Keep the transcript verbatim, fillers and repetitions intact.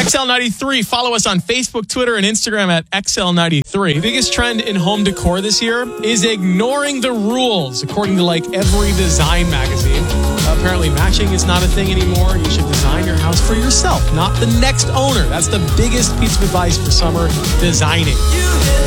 X L ninety-three. Follow us on Facebook, Twitter, and Instagram at X L ninety-three. The biggest trend in home decor this year is ignoring the rules, according to like every design magazine. Uh, apparently, matching is not a thing anymore. You should design your house for yourself, not the next owner. That's the biggest piece of advice for summer designing.